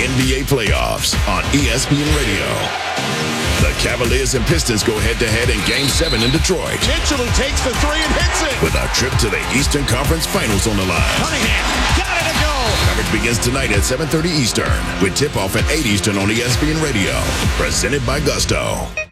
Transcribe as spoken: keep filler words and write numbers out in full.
N B A playoffs on E S P N Radio. The Cavaliers and Pistons go head-to-head in Game seven in Detroit. Mitchell who takes the three and hits it. With a trip to the Eastern Conference Finals on the line. Cunningham got it to go. Coverage begins tonight at seven thirty Eastern with tip-off at eight Eastern on E S P N Radio. Presented by Gusto.